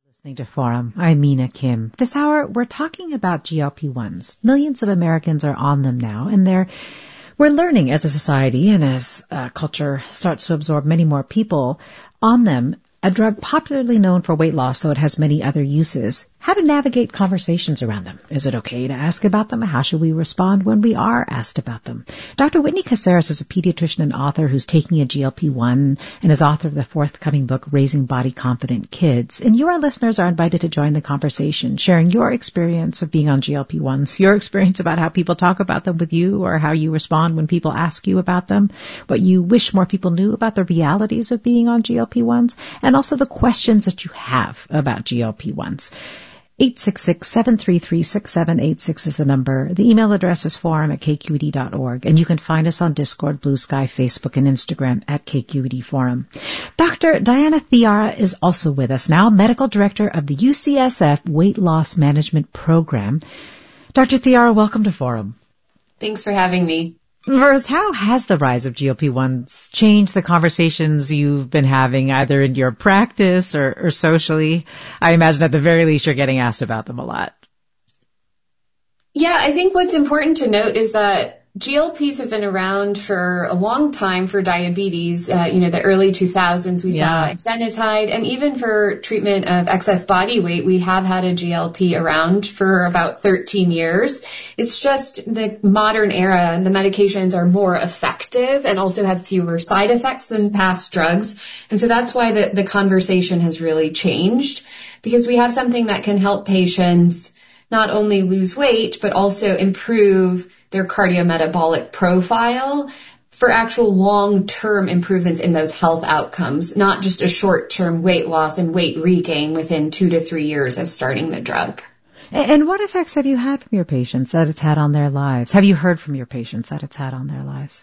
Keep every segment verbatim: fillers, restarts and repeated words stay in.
Listening to Forum. I'm Mina Kim. This hour, we're talking about G L P ones. Millions of Americans are on them now, and they're we're learning as a society and as uh, culture starts to absorb many more people on them. A drug popularly known for weight loss, though it has many other uses. How to navigate conversations around them. Is it okay to ask about them? How should we respond when we are asked about them? Doctor Whitney Caceres is a pediatrician and author who's taking a G L P one and is author of the forthcoming book, Raising Body Confident Kids. And you, our listeners, are invited to join the conversation, sharing your experience of being on G L P ones, your experience about how people talk about them with you or how you respond when people ask you about them, what you wish more people knew about the realities of being on G L P ones, and also the questions that you have about G L P ones. eight six six, seven three three, six seven eight six is the number. The email address is forum at k q e d dot org, and you can find us on Discord, Blue Sky, Facebook, and Instagram at K Q E D Forum. Doctor Diana Thiara is also with us now, Medical Director of the U C S F Weight Loss Management Program. Doctor Thiara, welcome to Forum. Thanks for having me. First, how has the rise of G L P ones changed the conversations you've been having either in your practice or, or socially? I imagine at the very least you're getting asked about them a lot. Yeah, I think what's important to note is that G L Ps have been around for a long time for diabetes. Uh, you know, the early two thousands, we yeah. saw exenatide, and even for treatment of excess body weight, we have had a G L P around for about thirteen years. It's just the modern era, and the medications are more effective and also have fewer side effects than past drugs. And so that's why the, the conversation has really changed, because we have something that can help patients not only lose weight, but also improve their cardiometabolic profile for actual long-term improvements in those health outcomes, not just a short-term weight loss and weight regain within two to three years of starting the drug. And what effects have you had from your patients that it's had on their lives? Have you heard from your patients that it's had on their lives?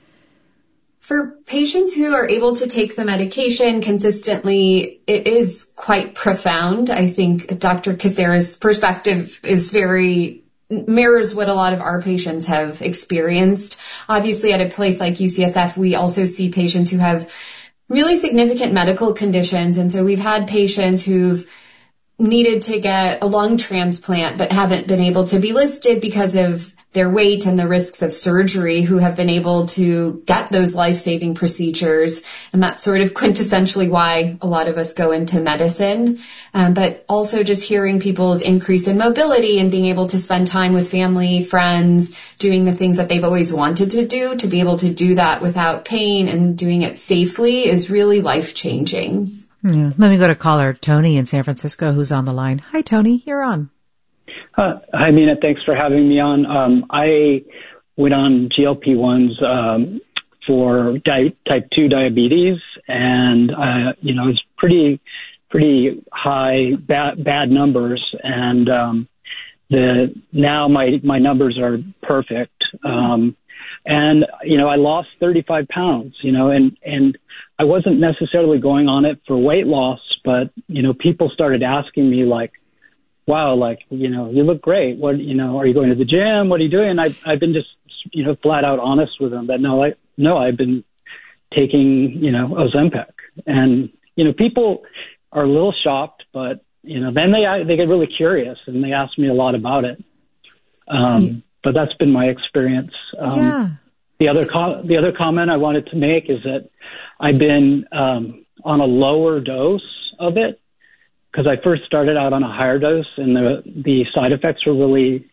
For patients who are able to take the medication consistently, it is quite profound. I think Doctor Caceres' perspective is very mirrors what a lot of our patients have experienced. Obviously, at a place like U C S F, we also see patients who have really significant medical conditions. And so we've had patients who've needed to get a lung transplant but haven't been able to be listed because of their weight and the risks of surgery, who have been able to get those life-saving procedures. And that's sort of quintessentially why a lot of us go into medicine. Um, but also just hearing people's increase in mobility and being able to spend time with family, friends, doing the things that they've always wanted to do, to be able to do that without pain and doing it safely is really life-changing. Yeah. Let me go to caller Tony in San Francisco, who's on the line. Hi, Tony. You're on. Uh, hi, Mina. Thanks for having me on. Um, I went on G L P ones um, for di- type two diabetes, and uh, you know, it's pretty pretty high bad bad numbers, and um, the now my my numbers are perfect. Um, and you know, I lost thirty-five pounds. You know, and and I wasn't necessarily going on it for weight loss, but you know, people started asking me like, wow, like, you know, you look great. What, you know, are you going to the gym? What are you doing? And I, I've been just, you know, flat out honest with them that no, I, no, I've been taking, you know, Ozempic. And, you know, people are a little shocked, but, you know, then they, they get really curious and they ask me a lot about it. Um, yeah. But that's been my experience. Um, yeah. The other, co- the other comment I wanted to make is that I've been, um, on a lower dose of it, because I first started out on a higher dose, and the the side effects were really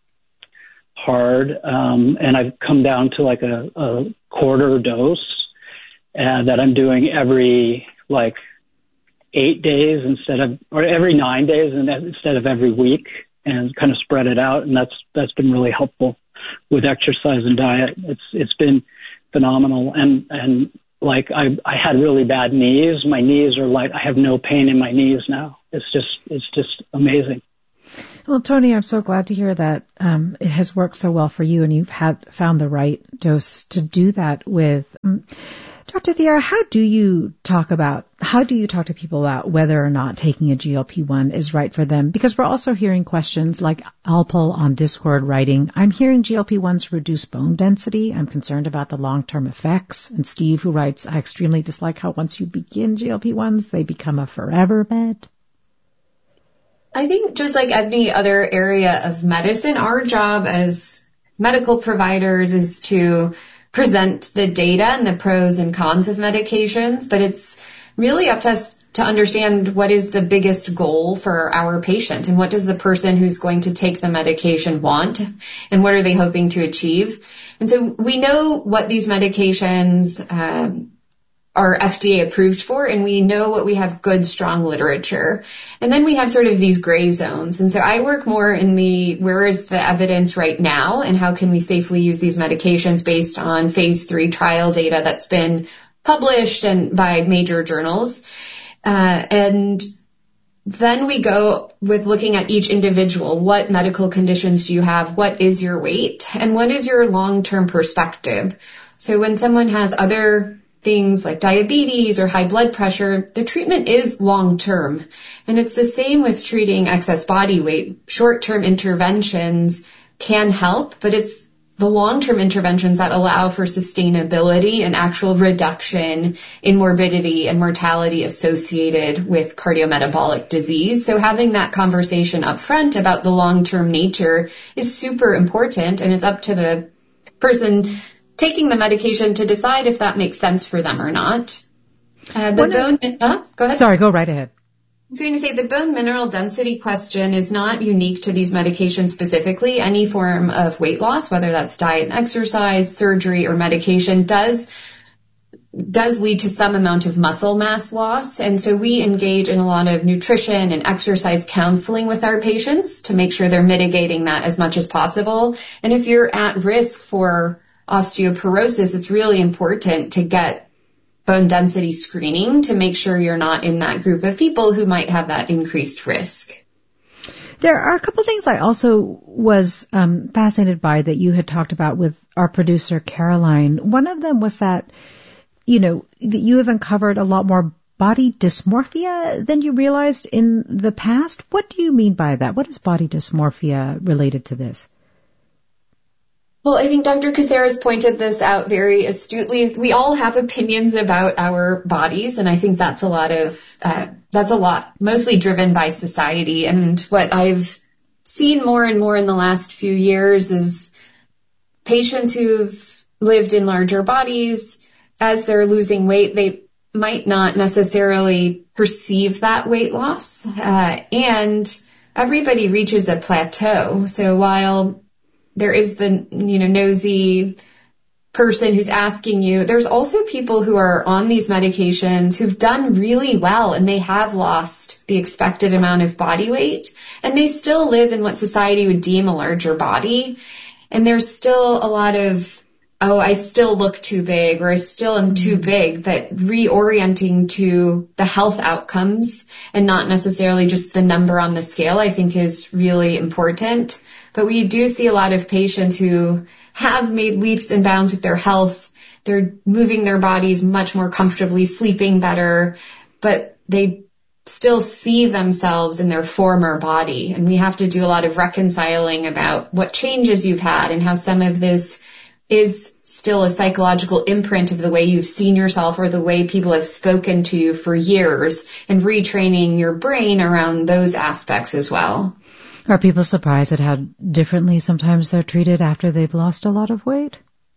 hard. Um, and I've come down to like a, a quarter dose uh, that I'm doing every like eight days instead of, or every nine days and instead of every week, and kind of spread it out. And that's that's been really helpful with exercise and diet. It's it's been phenomenal. And and like I I had really bad knees. My knees are like, I have no pain in my knees now. It's just, it's just amazing. Well, Tony, I'm so glad to hear that um, it has worked so well for you and you've had found the right dose to do that with. Um, Doctor Thiara, how do you talk about, how do you talk to people about whether or not taking a G L P one is right for them? Because we're also hearing questions like Alpal on Discord writing, I'm hearing G L P ones reduce bone density. I'm concerned about the long-term effects. And Steve, who writes, I extremely dislike how once you begin G L P ones, they become a forever med. I think just like any other area of medicine, our job as medical providers is to present the data and the pros and cons of medications, but it's really up to us to understand what is the biggest goal for our patient and what does the person who's going to take the medication want and what are they hoping to achieve. And so we know what these medications um, are F D A approved for, and we know what we have good, strong literature. And then we have sort of these gray zones. And so I work more in the where is the evidence right now and how can we safely use these medications based on phase three trial data that's been published and by major journals. Uh, and then we go with looking at each individual. What medical conditions do you have? What is your weight? And what is your long-term perspective? So when someone has other things like diabetes or high blood pressure, the treatment is long-term. And it's the same with treating excess body weight. Short-term interventions can help, but it's the long-term interventions that allow for sustainability and actual reduction in morbidity and mortality associated with cardiometabolic disease. So having that conversation up front about the long-term nature is super important, and it's up to the person taking the medication to decide if that makes sense for them or not. Uh, the bone, of, uh, go ahead. Sorry, go right ahead. I was going to say the bone mineral density question is not unique to these medications specifically. Any form of weight loss, whether that's diet and exercise, surgery, or medication, does does lead to some amount of muscle mass loss. And so we engage in a lot of nutrition and exercise counseling with our patients to make sure they're mitigating that as much as possible. And if you're at risk for osteoporosis, it's really important to get bone density screening to make sure you're not in that group of people who might have that increased risk. There are a couple of things I also was um, fascinated by that you had talked about with our producer, Caroline. One of them was that, you know, that you have uncovered a lot more body dysmorphia than you realized in the past. What do you mean by that? What is body dysmorphia related to this? Well, I think Doctor Caceres pointed this out very astutely. We all have opinions about our bodies, and I think that's a lot of, uh, that's a lot, mostly driven by society. And what I've seen more and more in the last few years is patients who've lived in larger bodies, as they're losing weight, they might not necessarily perceive that weight loss. Uh, and everybody reaches a plateau. So while there is the, you know, nosy person who's asking you, there's also people who are on these medications who've done really well and they have lost the expected amount of body weight and they still live in what society would deem a larger body. And there's still a lot of, oh, I still look too big or I still am too big, but reorienting to the health outcomes and not necessarily just the number on the scale, I think is really important. But we do see a lot of patients who have made leaps and bounds with their health. They're moving their bodies much more comfortably, sleeping better, but they still see themselves in their former body. And we have to do a lot of reconciling about what changes you've had and how some of this is still a psychological imprint of the way you've seen yourself or the way people have spoken to you for years, and retraining your brain around those aspects as well. Are people surprised at how differently sometimes they're treated after they've lost a lot of weight?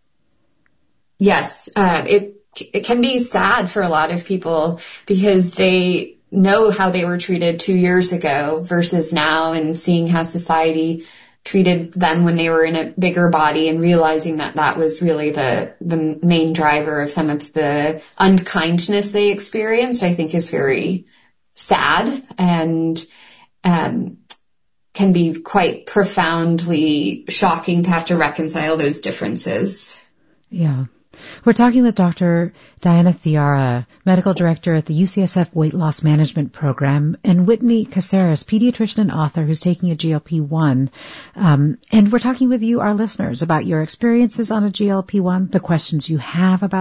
Yes, uh, it it can be sad for a lot of people because they know how they were treated two years ago versus now, and seeing how society treated them when they were in a bigger body and realizing that that was really the the main driver of some of the unkindness they experienced, I think is very sad and um can be quite profoundly shocking to have to reconcile those differences. Yeah. We're talking with Doctor Diana Thiara, Medical Director at the U C S F Weight Loss Management Program, and Whitney Caceres, pediatrician and author who's taking a G L P one. Um, and we're talking with you, our listeners, about your experiences on a G L P one, the questions you have about G L P one.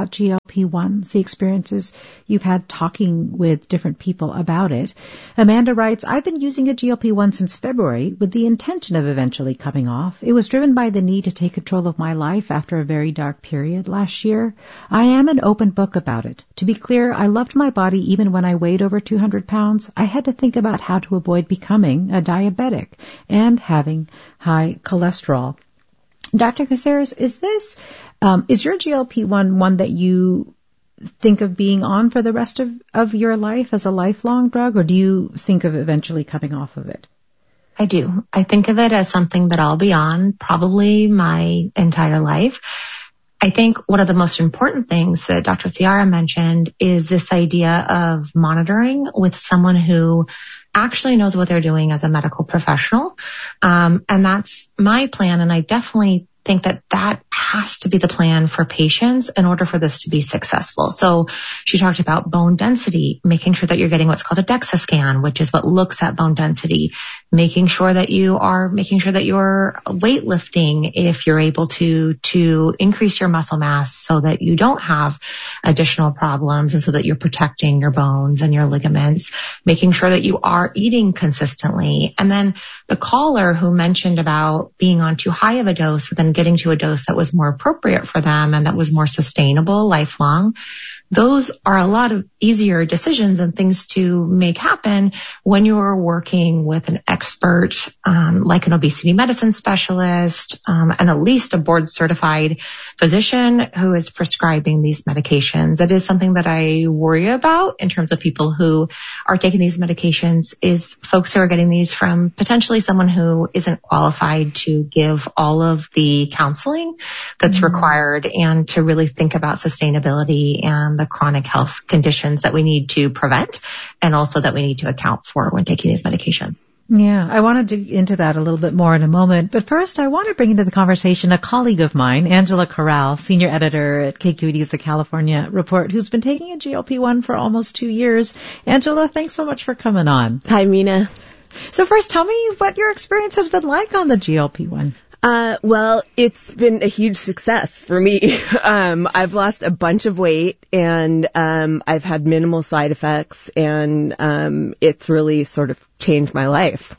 P ones, the experiences you've had talking with different people about it. Amanda writes, I've been using a G L P one since February with the intention of eventually coming off. It was driven by the need to take control of my life after a very dark period last year. I am an open book about it. To be clear, I loved my body even when I weighed over two hundred pounds. I had to think about how to avoid becoming a diabetic and having high cholesterol. Doctor Caceres, is this, um, is your G L P one one that you think of being on for the rest of, of your life as a lifelong drug, or do you think of eventually coming off of it? I do. I think of it as something that I'll be on probably my entire life. I think one of the most important things that Doctor Thiara mentioned is this idea of monitoring with someone who actually knows what they're doing as a medical professional. Um, and that's my plan. And I definitely think that that has to be the plan for patients in order for this to be successful. So she talked about bone density, making sure that you're getting what's called a DEXA scan, which is what looks at bone density, making sure that you are making sure that you're weightlifting if you're able to, to increase your muscle mass so that you don't have additional problems and so that you're protecting your bones and your ligaments, making sure that you are eating consistently. And then the caller who mentioned about being on too high of a dose, then getting to a dose that was more appropriate for them and that was more sustainable, lifelong. Those are a lot of easier decisions and things to make happen when you're working with an expert, um, like an obesity medicine specialist, um, and at least a board certified physician who is prescribing these medications. That is something that I worry about in terms of people who are taking these medications, is folks who are getting these from potentially someone who isn't qualified to give all of the counseling that's mm-hmm. required, and to really think about sustainability and the chronic health conditions that we need to prevent and also that we need to account for when taking these medications. Yeah, I want to dig into that a little bit more in a moment. But first, I want to bring into the conversation a colleague of mine, Angela Corral, senior editor at K Q E D's The California Report, who's been taking a G L P one for almost two years. Angela, thanks so much for coming on. Hi, Mina. So first, tell me what your experience has been like on the G L P one. Uh, well, it's been a huge success for me. um, I've lost a bunch of weight, and um, I've had minimal side effects, and um, it's really sort of changed my life.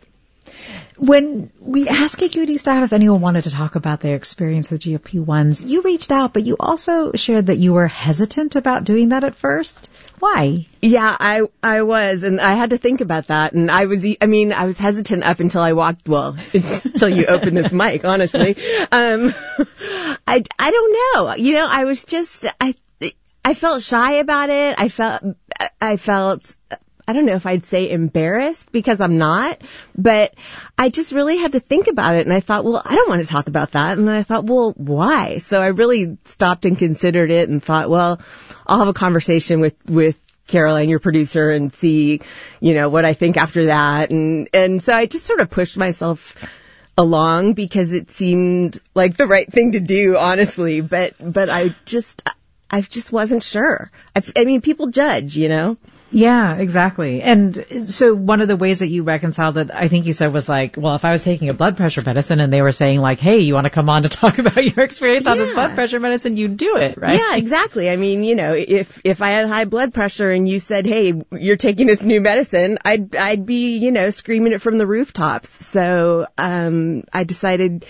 When we asked K Q E D staff if anyone wanted to talk about their experience with G L P ones, you reached out, but you also shared that you were hesitant about doing that at first. Why? Yeah, I I was, and I had to think about that. And I was, I mean, I was hesitant up until I walked, well, until you opened this mic, honestly. Um, I, I don't know. You know, I was just, I, I felt shy about it. I felt, I felt, I don't know if I'd say embarrassed, because I'm not, but I just really had to think about it. And I thought, well, I don't want to talk about that. And I thought, well, why? So I really stopped and considered it and thought, well, I'll have a conversation with, with Caroline, your producer, and see, you know, what I think after that. And, and so I just sort of pushed myself along because it seemed like the right thing to do, honestly. But, but I just, I just wasn't sure. I, I mean, people judge, you know? Yeah, exactly. And so one of the ways that you reconciled it, I think you said, was like, well, if I was taking a blood pressure medicine and they were saying like, hey, you want to come on to talk about your experience yeah. on this blood pressure medicine, you'd do it, right? Yeah, exactly. I mean, you know, if, if I had high blood pressure and you said, hey, you're taking this new medicine, I'd, I'd be, you know, screaming it from the rooftops. So, um, I decided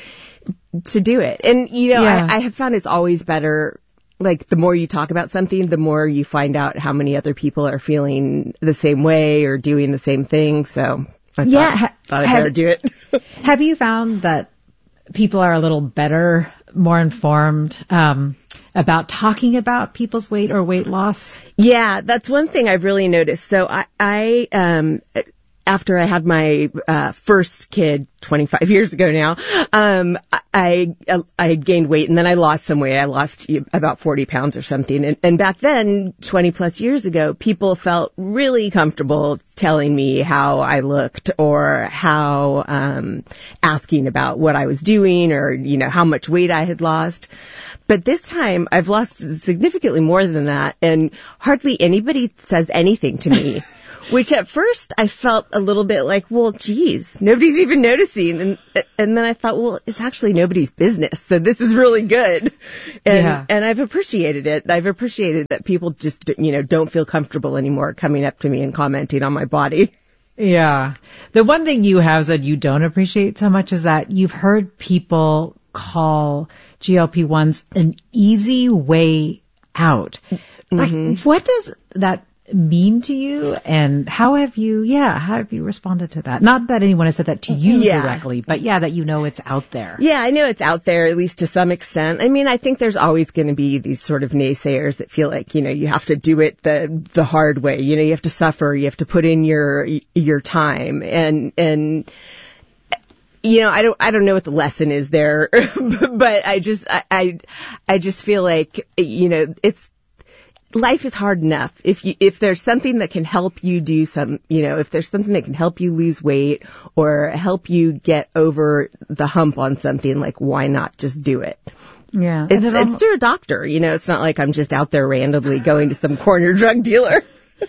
to do it. And, you know, yeah. I, I have found it's always better. Like, the more you talk about something, the more you find out how many other people are feeling the same way or doing the same thing. So I yeah, thought, ha- thought I'd have, better do it. Have you found that people are a little better, more informed um, about talking about people's weight or weight loss? Yeah, that's one thing I've really noticed. So I, I um, after I had my uh, first kid twenty-five years ago now, um, I, I, I gained weight and then I lost some weight. I lost about forty pounds or something. And, and back then, twenty plus years ago, people felt really comfortable telling me how I looked or how, um, asking about what I was doing or, you know, how much weight I had lost. But this time I've lost significantly more than that, and hardly anybody says anything to me. which at first I felt a little bit like, well, geez, nobody's even noticing. And and then I thought, well, it's actually nobody's business. So this is really good. And yeah. and I've appreciated it. I've appreciated that people just, you know, don't feel comfortable anymore coming up to me and commenting on my body. Yeah. The one thing you have that you don't appreciate so much is that you've heard people call G L P ones an easy way out. Like, mm-hmm. What does that mean to you, and how have you, yeah, how have you responded to that? Not that anyone has said that to you yeah. directly, but yeah, that you know it's out there. Yeah, I know it's out there, at least to some extent. I mean, I think there's always going to be these sort of naysayers that feel like, you know, you have to do it the the hard way. You know, you have to suffer, you have to put in your your time, and and you know, I don't, I don't know what the lesson is there, but I just, I, I, I just feel like, you know, it's, life is hard enough. If you, if there's something that can help you do some, you know, if there's something that can help you lose weight or help you get over the hump on something, like, why not just do it? Yeah. It's, it it's through a doctor, you know, it's not like I'm just out there randomly going to some corner drug dealer.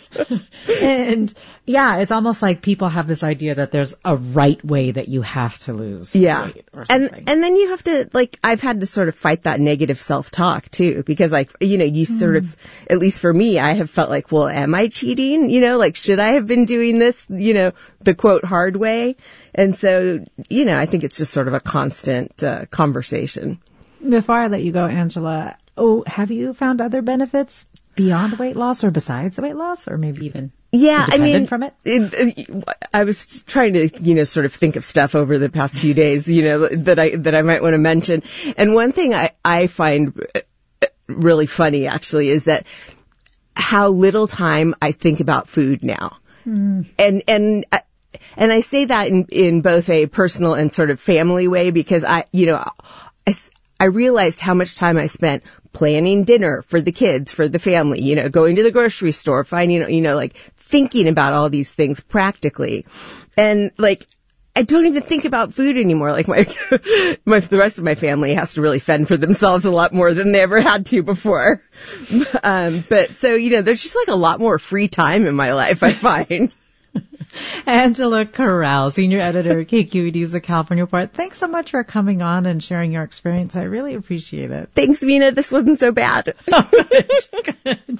And yeah, it's almost like people have this idea that there's a right way that you have to lose yeah. weight or something. And and then you have to, like, I've had to sort of fight that negative self-talk too, because, like, you know, you mm. sort of, at least for me, I have felt like, well, am I cheating? You know, like, should I have been doing this, you know, the quote hard way? And so, you know, I think it's just sort of a constant uh, conversation. Before I let you go, Angela, oh, have you found other benefits beyond weight loss or besides weight loss, or maybe even yeah, I mean, from it? It, it? I was trying to, you know, sort of think of stuff over the past few days, you know, that I that I might want to mention. And one thing I I find really funny actually is that how little time I think about food now, mm. and and. I, and I say that in in both a personal and sort of family way, because I, you know, I, I realized how much time I spent planning dinner for the kids, for the family, you know, going to the grocery store, finding, you know, like thinking about all these things practically. And like, I don't even think about food anymore. Like my, my, the rest of my family has to really fend for themselves a lot more than they ever had to before. Um, but so, you know, there's just like a lot more free time in my life, I find. Angela Corral, senior editor at K Q E D's The California Report. Thanks so much for coming on and sharing your experience. I really appreciate it. Thanks, Mina. This wasn't so bad. Good.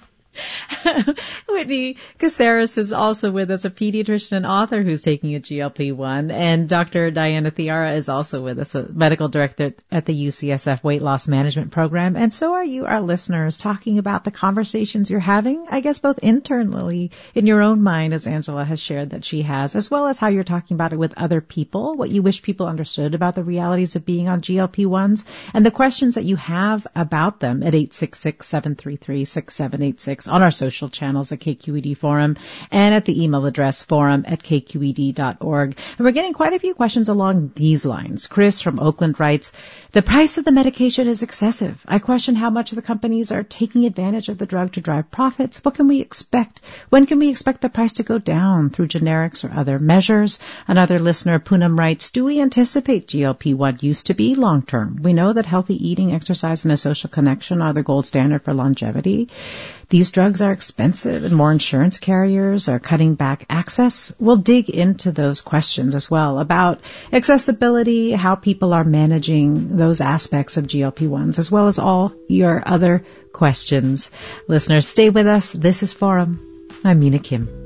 Whitney Caceres is also with us, a pediatrician and author who's taking a G L P one. And Doctor Diana Thiara is also with us, a medical director at the U C S F Weight Loss Management Program. And so are you, our listeners, talking about the conversations you're having, I guess, both internally in your own mind, as Angela has shared that she has, as well as how you're talking about it with other people, what you wish people understood about the realities of being on G L P ones, and the questions that you have about them at eight six six, seven three three, six seven eight six. On our social channels at K Q E D Forum and at the email address forum at k q e d dot org. And we're getting quite a few questions along these lines. Chris from Oakland writes, the price of the medication is excessive. I question how much the companies are taking advantage of the drug to drive profits. What can we expect? When can we expect the price to go down through generics or other measures? Another listener, Poonam, writes, do we anticipate G L P one use to be long-term? We know that healthy eating, exercise, and a social connection are the gold standard for longevity. These drugs are expensive and more insurance carriers are cutting back access. We'll dig into those questions as well about accessibility, how people are managing those aspects of G L P ones, as well as all your other questions. Listeners, stay with us. This is Forum. I'm Mina Kim.